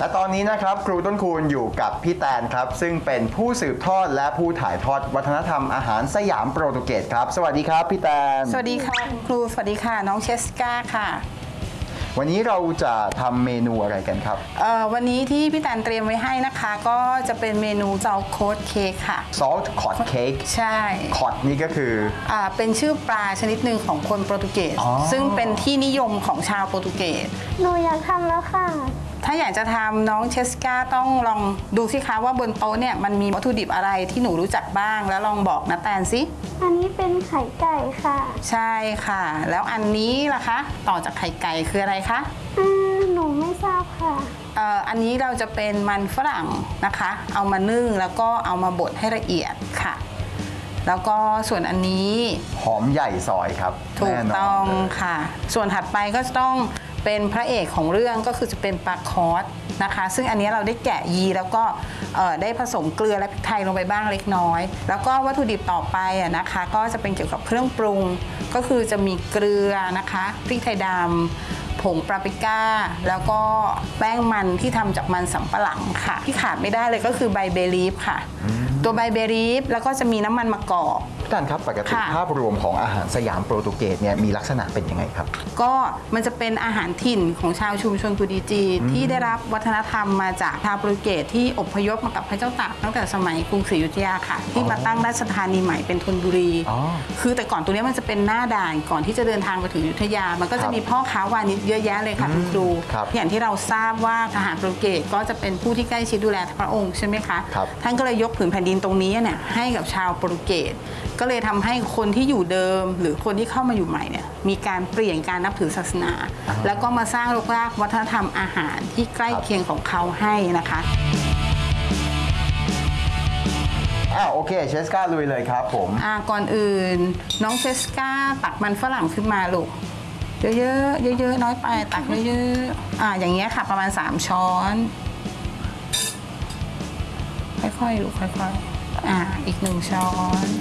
และตอนนี้นะครับครูต้นคูณอยู่กับพี่แตนครับซึ่งเป็นผู้สืบทอดและผู้ถ่ายทอดวัฒนธรรมอาหารสยามโปรตุเกสครับสวัสดีครับพี่แตนสวัสดีค่ะครูสวัสดีค่ะน้องเชสกาค่ะวันนี้เราจะทำเมนูอะไรกันครับวันนี้ที่พี่แตนเตรียมไว้ให้นะคะก็จะเป็นเมนูซอลโคดเค้กค่ะ salt cod cake ใช่ cod นี่ก็คือเป็นชื่อปลาชนิดหนึ่งของคนโปรตุเกสซึ่งเป็นที่นิยมของชาวโปรตุเกสหนูอยากทำแล้วค่ะถ้าอยากจะทำน้องเชสกาต้องลองดูสิคะว่าบนโต๊ะเนี่ยมันมีวัตถุดิบอะไรที่หนูรู้จักบ้างแล้วลองบอกนะแตนสิอันนี้เป็นไข่ไก่ค่ะใช่ค่ะแล้วอันนี้ล่ะคะต่อจากไข่ไก่คืออะไรคะหนูไม่ทราบค่ะอันนี้เราจะเป็นมันฝรั่งนะคะเอามานึ่งแล้วก็เอามาบดให้ละเอียดค่ะแล้วก็ส่วนอันนี้หอมใหญ่ซอยครับถูกต้องค่ะส่วนถัดไปก็จะต้องเป็นพระเอกของเรื่องก็คือจะเป็นปลาคอสนะคะซึ่งอันนี้เราได้แกะยีแล้วก็ได้ผสมเกลือและพริกไทยลงไปบ้างเล็กน้อยแล้วก็วัตถุดิบต่อไปนะคะก็จะเป็นเกี่ยวกับเครื่องปรุงก็คือจะมีเกลือนะคะพริกไทยดำผงปาปริก้าแล้วก็แป้งมันที่ทำจากมันสำปะหลังค่ะที่ขาดไม่ได้เลยก็คือใบเบลีฟค่ะตัวใบเบลีฟแล้วก็จะมีน้ำมันมะกอกท่านครับปกติภาพรวมของอาหารสยามโปรตุเกสเนี่ยมีลักษณะเป็นยังไงครับก็มันจะเป็นอาหารถิ่นของชาวชุมชนกุดีจีนที่ได้รับวัฒนธรรมมาจากชาวโปรตุเกสที่อพยพมากับพระเจ้าตากตั้งแต่สมัยกรุงศรีอยุธยาค่ะที่มาตั้งราชธานีใหม่เป็นธนบุรีคือแต่ก่อนตัวนี้มันจะเป็นหน้าด่านก่อนที่จะเดินทางไปถึงอยุธยามันก็จะมีพ่อค้าวานิชเยอะแยะเลยค่ะคุณครูอย่างที่เราทราบว่าทหารโปรตุเกสก็จะเป็นผู้ที่ใกล้ชิดดูแลพระองค์ใช่ไหมคะท่านก็เลยยกผืนแผ่นดินตรงนี้เนี่ยให้กับชาวโปรตุเกสก็เลยทำให้คนที่อยู่เดิมหรือคนที่เข้ามาอยู่ใหม่เนี่ยมีการเปลี่ยนการนับถือศาสนาแล้วก็มาสร้างรกรากวัฒนธรรมอาหารที่ใกล้เคียงของเขาให้นะคะโอเคเชสกาลุยเลยครับผมก่อนอื่นน้องเชสกาตักมันฝรั่งขึ้นมาลูกเยอะๆเยอะๆน้อยไปตักเยอะๆอย่างเงี้ยค่ะประมาณ3ช้อนค่อยๆลูกค่อยๆอีก1ช้อน